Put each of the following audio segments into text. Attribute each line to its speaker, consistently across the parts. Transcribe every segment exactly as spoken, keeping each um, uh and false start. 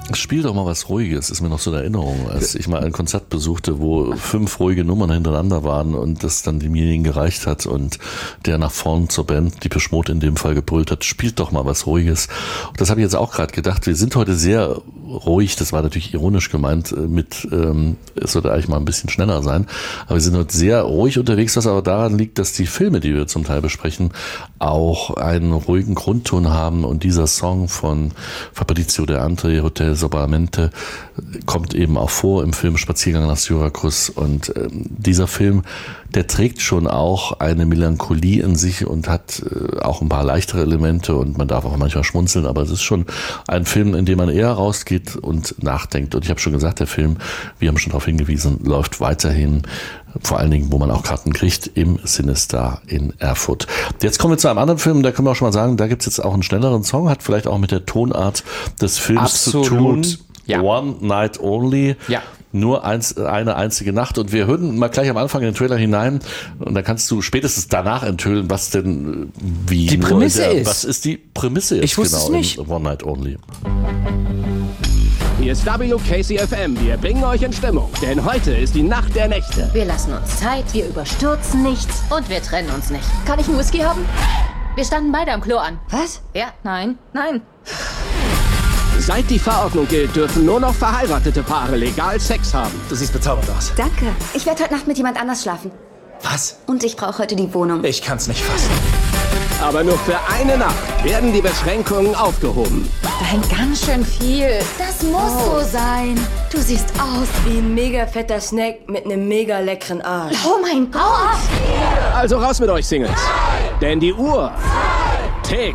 Speaker 1: Spiel doch mal was Ruhiges, ist mir noch so eine Erinnerung, als ich mal ein Konzert besuchte, wo fünf ruhige Nummern hintereinander waren und das dann demjenigen gereicht hat und der nach vorn zur Band, die Depeche Mode in dem Fall, gebrüllt hat, spielt doch mal was Ruhiges. Und das habe ich jetzt auch gerade gedacht, wir sind heute sehr ruhig, das war natürlich ironisch gemeint, mit ähm, es sollte eigentlich mal ein bisschen schneller sein, aber wir sind heute sehr ruhig unterwegs, was aber daran liegt, dass die Filme, die wir zum Teil besprechen, auch einen ruhigen Grundton haben und dieser Song von Fabrizio De André, Hotel Sobramente, kommt eben auch vor im Film Spaziergang nach Syrakus und ähm, dieser Film, der trägt schon auch eine Melancholie in sich und hat äh, auch ein paar leichtere Elemente und man darf auch manchmal schmunzeln, aber es ist schon ein Film, in dem man eher rausgeht und nachdenkt und ich habe schon gesagt, der Film, wir haben schon darauf hingewiesen, läuft weiterhin, vor allen Dingen, wo man auch Karten kriegt, im Sinister in Erfurt. Jetzt kommen wir zu einem anderen Film, da können wir auch schon mal sagen, da gibt es jetzt auch einen schnelleren Song, hat vielleicht auch mit der Tonart des Films
Speaker 2: Absolut.
Speaker 1: zu tun.
Speaker 2: Ja.
Speaker 1: One Night Only.
Speaker 2: Ja.
Speaker 1: Nur eins, eine einzige Nacht. Und wir hören mal gleich am Anfang in den Trailer hinein. Und dann kannst du spätestens danach enthüllen, was denn, wie.
Speaker 2: Die Prämisse
Speaker 1: der,
Speaker 2: ist.
Speaker 1: Was ist die Prämisse jetzt
Speaker 2: ich wusste
Speaker 1: genau
Speaker 2: es nicht.
Speaker 1: in One Night Only?
Speaker 3: Hier ist W K C F M. Wir bringen euch in Stimmung. Denn heute ist die Nacht der Nächte.
Speaker 4: Wir lassen uns Zeit, wir überstürzen nichts und wir trennen uns nicht. Kann ich einen Whisky haben? Wir standen beide am Klo an.
Speaker 5: Was?
Speaker 4: Ja, nein, nein.
Speaker 3: Seit die Verordnung gilt, dürfen nur noch verheiratete Paare legal Sex haben.
Speaker 6: Du siehst bezaubernd aus.
Speaker 5: Danke. Ich werde heute Nacht mit jemand anders schlafen.
Speaker 6: Was?
Speaker 5: Und ich brauche heute die Wohnung.
Speaker 6: Ich kann's nicht fassen.
Speaker 3: Aber nur für eine Nacht werden die Beschränkungen aufgehoben.
Speaker 4: Da hängt ganz schön viel. Das muss
Speaker 5: Oh.
Speaker 4: so sein. Du siehst aus.
Speaker 5: Wie ein mega fetter Snack mit einem mega leckeren Arsch.
Speaker 4: Oh mein Gott.
Speaker 3: Also raus mit euch, Singles. Denn die Uhr tickt.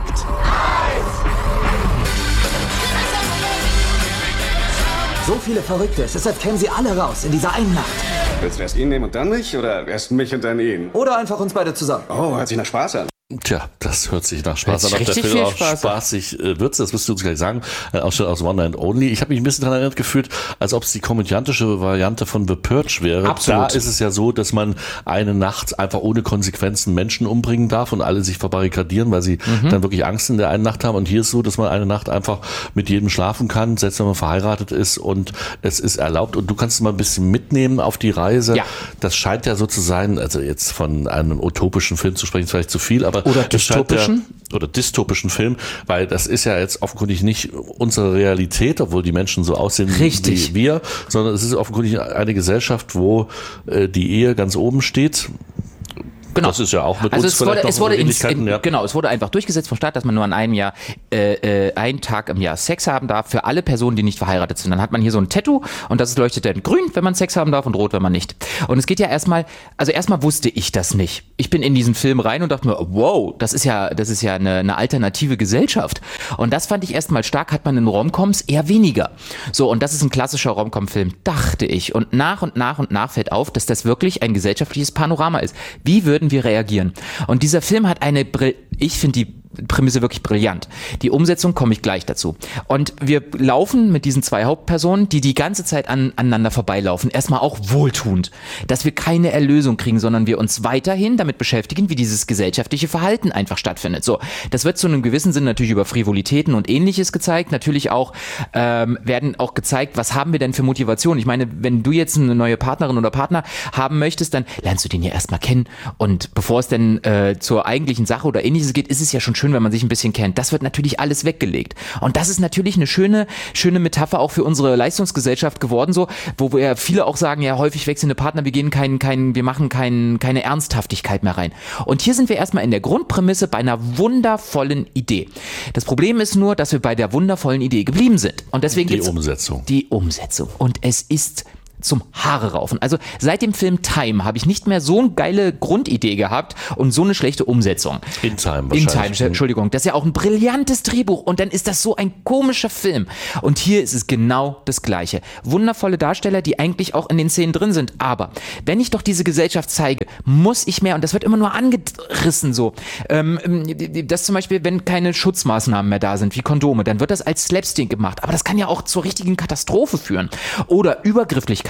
Speaker 6: So viele Verrückte. Es ist, als kämen sie alle raus in dieser einen Nacht.
Speaker 7: Willst du erst ihn nehmen und dann mich? Oder erst mich und dann ihn?
Speaker 6: Oder einfach uns beide zusammen.
Speaker 7: Oh, hört sich nach Spaß an.
Speaker 1: Tja, das hört sich nach Spaß
Speaker 2: Hört
Speaker 1: an.
Speaker 2: sich
Speaker 1: Ob der
Speaker 2: richtig
Speaker 1: Film
Speaker 2: viel
Speaker 1: auch
Speaker 2: Spaß
Speaker 1: spaßig äh, wird, das wirst du uns gleich sagen. Äh, Ausschnitt aus One Night Only. Ich habe mich ein bisschen daran erinnert gefühlt, als ob es die komödiantische Variante von The Purge wäre.
Speaker 2: Absolut.
Speaker 1: Da ist es ja so, dass man eine Nacht einfach ohne Konsequenzen Menschen umbringen darf und alle sich verbarrikadieren, weil sie mhm. dann wirklich Angst in der einen Nacht haben. Und hier ist es so, dass man eine Nacht einfach mit jedem schlafen kann, selbst wenn man verheiratet ist und es ist erlaubt. Und du kannst es mal ein bisschen mitnehmen auf die Reise.
Speaker 2: Ja.
Speaker 1: Das scheint ja so zu sein, also jetzt von einem utopischen Film zu sprechen, ist vielleicht zu viel, aber
Speaker 2: Oder
Speaker 1: es scheint
Speaker 2: dystopischen?
Speaker 1: Ja, oder dystopischen Film, weil das ist ja jetzt offenkundig nicht unsere Realität, obwohl die Menschen so aussehen
Speaker 2: Richtig.
Speaker 1: wie wir, sondern es ist offenkundig eine Gesellschaft, wo äh, die Ehe ganz oben steht.
Speaker 2: Genau.
Speaker 1: Das ist ja auch mit
Speaker 2: also
Speaker 1: uns
Speaker 2: es wurde,
Speaker 1: vielleicht
Speaker 2: es
Speaker 1: noch
Speaker 2: wurde ins,
Speaker 1: Ähnlichkeiten,
Speaker 2: in,
Speaker 1: ja.
Speaker 2: Genau, es wurde einfach durchgesetzt vom Staat, dass man nur an einem Jahr, äh, äh, einen Tag im Jahr Sex haben darf für alle Personen, die nicht verheiratet sind. Dann hat man hier so ein Tattoo und das leuchtet dann grün, wenn man Sex haben darf und rot, wenn man nicht. Und es geht ja erstmal, also erstmal wusste ich das nicht. Ich bin in diesen Film rein und dachte mir, wow, das ist ja, das ist ja eine, eine alternative Gesellschaft. Und das fand ich erstmal stark, hat man in Romcoms eher weniger. So, und das ist ein klassischer Romcom-Film, dachte ich. Und nach und nach und nach fällt auf, dass das wirklich ein gesellschaftliches Panorama ist. Wie würden wir reagieren? Und dieser Film hat eine, Brill- ich finde die Prämisse wirklich brillant. Die Umsetzung komme ich gleich dazu. Und wir laufen mit diesen zwei Hauptpersonen, die die ganze Zeit an, aneinander vorbeilaufen. Erstmal auch wohltuend, dass wir keine Erlösung kriegen, sondern wir uns weiterhin damit beschäftigen, wie dieses gesellschaftliche Verhalten einfach stattfindet. So, das wird zu einem gewissen Sinn natürlich über Frivolitäten und Ähnliches gezeigt. Natürlich auch ähm, werden auch gezeigt, was haben wir denn für Motivation? Ich meine, wenn du jetzt eine neue Partnerin oder Partner haben möchtest, dann lernst du den ja erstmal kennen. Und bevor es denn äh, zur eigentlichen Sache oder Ähnliches geht, ist es ja schon schön, wenn man sich ein bisschen kennt. Das wird natürlich alles weggelegt. Und das ist natürlich eine schöne, schöne Metapher auch für unsere Leistungsgesellschaft geworden, so, wo wir viele auch sagen, ja, häufig wechselnde Partner, wir gehen keinen, keinen, wir machen keinen, keine Ernsthaftigkeit mehr rein. Und hier sind wir erstmal in der Grundprämisse bei einer wundervollen Idee. Das Problem ist nur, dass wir bei der wundervollen Idee geblieben sind. Und deswegen
Speaker 1: Die
Speaker 2: gibt's
Speaker 1: Umsetzung.
Speaker 2: Die Umsetzung. Und es ist zum Haare raufen. Also seit dem Film Time habe ich nicht mehr so eine geile Grundidee gehabt und so eine schlechte Umsetzung.
Speaker 1: In Time
Speaker 2: In
Speaker 1: wahrscheinlich.
Speaker 2: Time, Entschuldigung. Das ist ja auch ein brillantes Drehbuch und dann ist das so ein komischer Film. Und hier ist es genau das Gleiche. Wundervolle Darsteller, die eigentlich auch in den Szenen drin sind. Aber wenn ich doch diese Gesellschaft zeige, muss ich mehr, und das wird immer nur angerissen so, ähm, dass zum Beispiel, wenn keine Schutzmaßnahmen mehr da sind, wie Kondome, dann wird das als Slapstick gemacht. Aber das kann ja auch zur richtigen Katastrophe führen. Oder Übergrifflichkeit.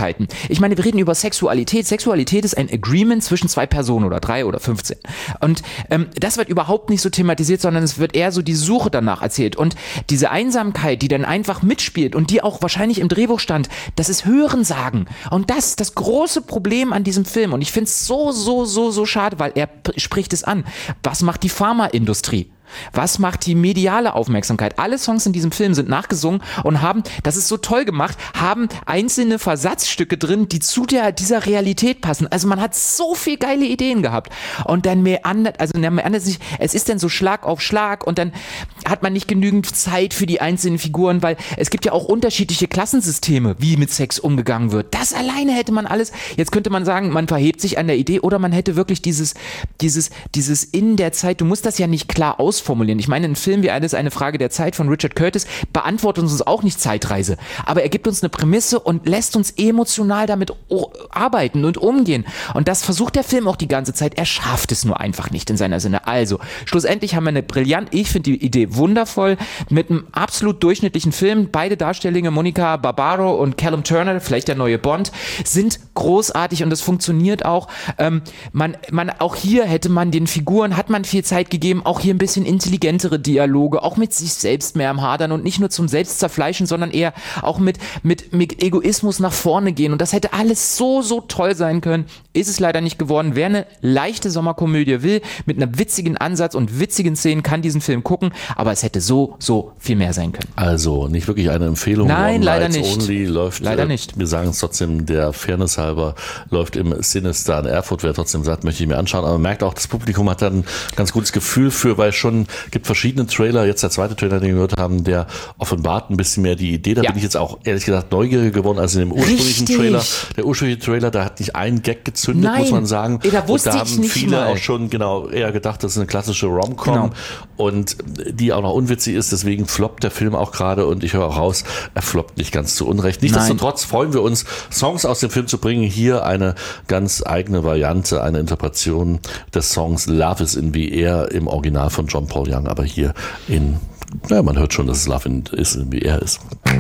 Speaker 2: Einsamkeiten. Ich meine, wir reden über Sexualität. Sexualität ist ein Agreement zwischen zwei Personen oder drei oder fünfzehn. Und ähm, das wird überhaupt nicht so thematisiert, sondern es wird eher so die Suche danach erzählt. Und diese Einsamkeit, die dann einfach mitspielt und die auch wahrscheinlich im Drehbuch stand, das ist Hörensagen. Und das ist das große Problem an diesem Film. Und ich finde es so, so, so, so schade, weil er p- spricht es an. Was macht die Pharmaindustrie? Was macht die mediale Aufmerksamkeit? Alle Songs in diesem Film sind nachgesungen und haben, das ist so toll gemacht, haben einzelne Versatzstücke drin, die zu der, dieser Realität passen. Also man hat so viel geile Ideen gehabt. Und dann meandert, also meandert sich, es ist dann so Schlag auf Schlag und dann hat man nicht genügend Zeit für die einzelnen Figuren, weil es gibt ja auch unterschiedliche Klassensysteme, wie mit Sex umgegangen wird. Das alleine hätte man alles, jetzt könnte man sagen, man verhebt sich an der Idee oder man hätte wirklich dieses, dieses, dieses in der Zeit, du musst das ja nicht klar ausformulieren. Ich meine, ein Film wie Alles eine Frage der Zeit von Richard Curtis beantwortet uns auch nicht Zeitreise, aber er gibt uns eine Prämisse und lässt uns emotional damit o- arbeiten und umgehen. Und das versucht der Film auch die ganze Zeit. Er schafft es nur einfach nicht in seiner Sinne. Also, schlussendlich haben wir eine brillant, ich finde die Idee wundervoll, mit einem absolut durchschnittlichen Film. Beide Darstelllinge, Monica Barbaro und Callum Turner, vielleicht der neue Bond, sind großartig und das funktioniert auch. Ähm, man, man, auch hier hätte man den Figuren, hat man viel Zeit gegeben, auch hier ein bisschen intelligentere Dialoge, auch mit sich selbst mehr am Hadern und nicht nur zum Selbstzerfleischen, sondern eher auch mit, mit, mit Egoismus nach vorne gehen. Und das hätte alles so, so toll sein können. Ist es leider nicht geworden. Wer eine leichte Sommerkomödie will, mit einem witzigen Ansatz und witzigen Szenen, kann diesen Film gucken, aber es hätte so, so viel mehr sein können.
Speaker 1: Also nicht wirklich eine Empfehlung.
Speaker 2: Nein,
Speaker 1: One
Speaker 2: leider
Speaker 1: Night
Speaker 2: nicht.
Speaker 1: Only läuft,
Speaker 2: Leider
Speaker 1: äh,
Speaker 2: nicht.
Speaker 1: Wir sagen es trotzdem, der Fairness halber, läuft im Sinister in Erfurt. Wer trotzdem sagt, möchte ich mir anschauen. Aber man merkt auch, das Publikum hat da ein ganz gutes Gefühl für, weil schon gibt verschiedene Trailer. Jetzt der zweite Trailer, den wir gehört haben, der offenbart ein bisschen mehr die Idee. Da
Speaker 2: Ja.
Speaker 1: bin ich jetzt auch ehrlich gesagt neugieriger geworden als in dem ursprünglichen
Speaker 2: Richtig.
Speaker 1: Trailer. Der ursprüngliche Trailer, da hat nicht ein Gag gezündet,
Speaker 2: Nein.
Speaker 1: muss man sagen.
Speaker 2: Ey, da wusste
Speaker 1: und da
Speaker 2: ich
Speaker 1: haben
Speaker 2: nicht
Speaker 1: viele
Speaker 2: mal.
Speaker 1: auch schon genau eher gedacht, das ist eine klassische Rom-Com
Speaker 2: Genau.
Speaker 1: und die auch noch unwitzig ist. Deswegen floppt der Film auch gerade und ich höre auch raus, er floppt nicht ganz zu Unrecht. Nichtsdestotrotz freuen wir uns, Songs aus dem Film zu bringen. Hier eine ganz eigene Variante, eine Interpretation des Songs Love is in the Air im Original von John Paul Young, aber hier in, naja, man hört schon, dass es Love in, is in the Air ist.